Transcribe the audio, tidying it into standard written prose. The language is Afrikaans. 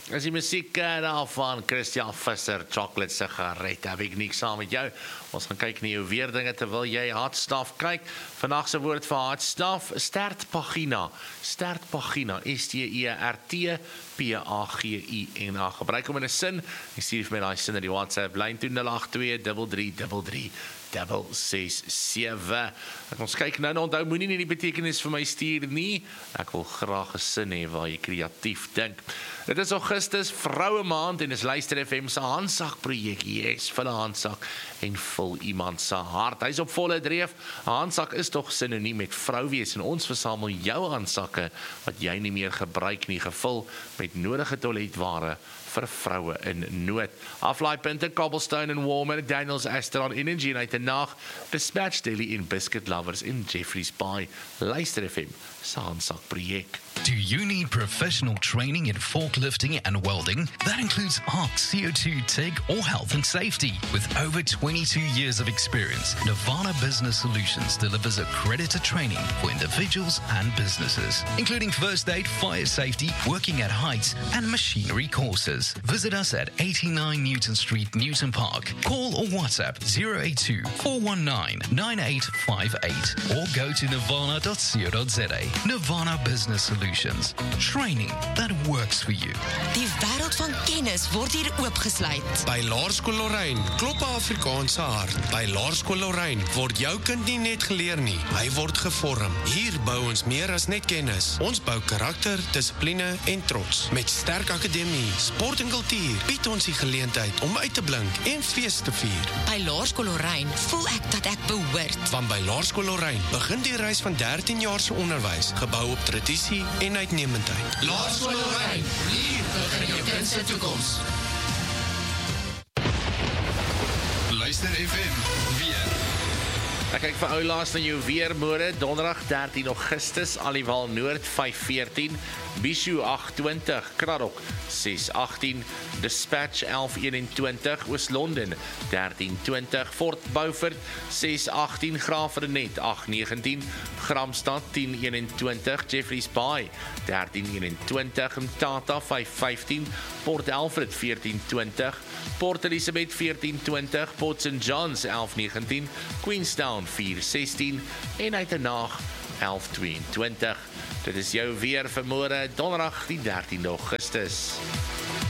As die musiek daar van Christian Visser, Chocolate Sigaret, heb ek niks saam met jou. Ons gaan kyk na jou weerdinge terwyl jy hartstaf kyk. Vandag se woord vir hartstaf, stertpagina. Stertpagina, STERTPAGINA. Gebruik hom in 'n sin. Ek stuur vir my daai sin in die WhatsApp lyn toe 082333367. Ons kyk nou, onthou moenie nie die betekenis vir my stuur nie. Ek wil graag 'n sin hê waar jy kreatief dink. Dit is Augustus Vroue Maand en is Luister FM se handsak projek. Yes, vir 'n handsak en vul iemand se hart. Hy's op volle dreef. 'n Handsak is tog sinoniem met vrou wees en ons versamel jou handsakke wat jy nie meer gebruik nie, gevul met nodige toiletware vir vroue in nood. Aflaaipunte Cobblestone en Warmer, Daniels Astron Energy en uit 'n nag Dispatch Daily in Biscuit Lovers in Jeffreys Bay. Luister FM se handsak projek. Do you need professional training in forklifting and welding? That includes ARC, CO2, TIG, or health and safety. With over 22 years of experience, Nirvana Business Solutions delivers accredited training for individuals and businesses, including first aid, fire safety, working at heights, and machinery courses. Visit us at 89 Newton Street, Newton Park. Call or WhatsApp 082-419-9858 or go to nirvana.co.za. Nirvana Business Solutions. Training that works for you. Die wêreld van kennis word hier oopgesluit. By Laerskool Lorraine klop 'n Afrikaanse hart. By Laerskool Lorraine word jou kind nie net geleer nie, hy word gevorm. Hier bou ons meer as net kennis. Ons bou karakter, dissipline en trots. Met sterk akademie, sport en kultuur bied ons die geleentheid om uit te blink en fees te vier. By Laerskool Lorraine voel ek dat ek behoort. Want by Laerskool Lorraine begin die reis van 13 jaar se onderwys, gebou op tradisie en uitnemendheid. Laerskool Lorraine, hier begin jou kind se toekoms. Luister FM, weer. Ek kyk vir ou laas na jou weermode, donderdag 13 Augustus, Aliwal Noord 514, Bishu 820, Kraddock 618, Dispatch 1121, Oos-London 1320, Fort Beaufort 618, Graafrenet 819, Gramstad 1021, Jeffreys Bay 1321, Mthatha 515, Port Alfred 1420, Port Elizabeth 1420, Port St John's 1119, Queenstown 416 en uit 'n nag 1122. Dit is jou weer vir môre, donderdag die 13de Augustus.